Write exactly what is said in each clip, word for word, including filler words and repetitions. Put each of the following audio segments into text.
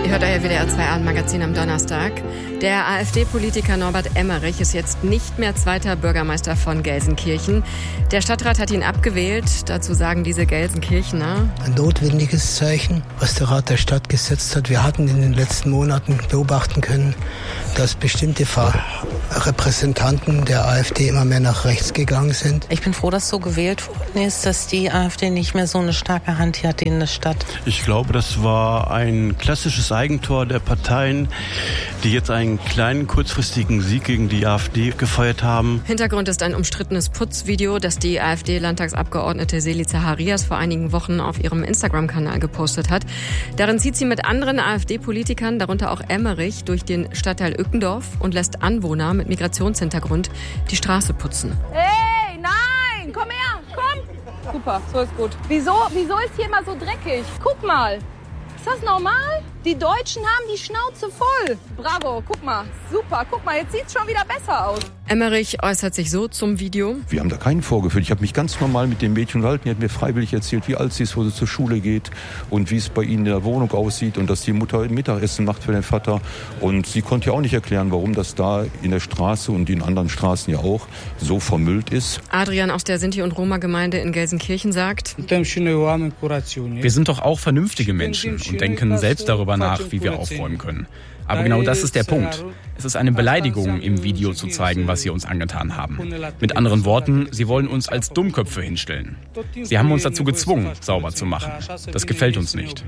hört euer W D R zwei Abendmagazin am Donnerstag. Der AfD-Politiker Norbert Emmerich ist jetzt nicht mehr zweiter Bürgermeister von Gelsenkirchen. Der Stadtrat hat ihn abgewählt. Dazu sagen diese Gelsenkirchener: Ein notwendiges Zeichen, was der Rat der Stadt gesetzt hat. Wir hatten in den letzten Monaten beobachten können, dass bestimmte Repräsentanten der AfD immer mehr nach rechts gegangen sind. Ich bin froh, dass so gewählt worden ist, dass die AfD nicht mehr so eine starke Hand hier hat in der Stadt. Ich glaube, das war ein klassisches Eigentor der Parteien, die jetzt einen kleinen kurzfristigen Sieg gegen die AfD gefeiert haben. Hintergrund ist ein umstrittenes Putzvideo, das die AfD-Landtagsabgeordnete Seli Zacharias vor einigen Wochen auf ihrem Instagram-Kanal gepostet hat. Darin zieht sie mit anderen AfD-Politikern, darunter auch Emmerich, durch den Stadtteil Ückendorf und lässt Anwohner mit Migrationshintergrund die Straße putzen. Hey, nein, komm her, komm. Super, so ist gut. Wieso, wieso ist hier immer so dreckig? Guck mal. Ist das normal? Die Deutschen haben die Schnauze voll. Bravo, guck mal. Super, guck mal, jetzt sieht's schon wieder besser aus. Emmerich äußert sich so zum Video: Wir haben da keinen vorgeführt. Ich habe mich ganz normal mit dem Mädchen unterhalten. Die hat mir freiwillig erzählt, wie alt sie ist, wo sie zur Schule geht und wie es bei ihnen in der Wohnung aussieht und dass die Mutter ein Mittagessen macht für den Vater. Und sie konnte ja auch nicht erklären, warum das da in der Straße und in anderen Straßen ja auch so vermüllt ist. Adrian aus der Sinti- und Roma-Gemeinde in Gelsenkirchen sagt: Wir sind doch auch vernünftige Menschen und denken selbst darüber nach, wie wir aufräumen können. Aber genau das ist der Punkt. Es ist eine Beleidigung, im Video zu zeigen, was sie uns angetan haben. Mit anderen Worten, sie wollen uns als Dummköpfe hinstellen. Sie haben uns dazu gezwungen, sauber zu machen. Das gefällt uns nicht.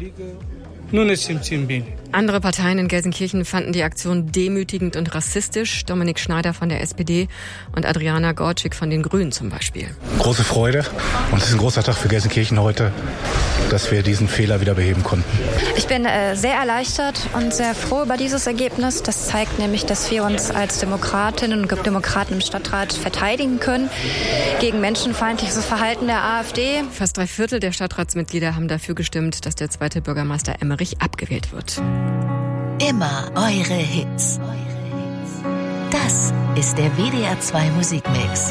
Andere Parteien in Gelsenkirchen fanden die Aktion demütigend und rassistisch. Dominik Schneider von der S P D und Adriana Gorczyk von den Grünen zum Beispiel. Große Freude und es ist ein großer Tag für Gelsenkirchen heute, dass wir diesen Fehler wieder beheben konnten. Ich bin äh, sehr erleichtert und sehr froh über dieses Ergebnis. Das zeigt nämlich, dass wir uns als Demokratinnen und Demokraten im Stadtrat verteidigen können gegen menschenfeindliches Verhalten der AfD. Fast drei Viertel der Stadtratsmitglieder haben dafür gestimmt, dass der zweite Bürgermeister Emmerich abgewählt wird. Immer eure Hits. Das ist der W D R zwei Musikmix.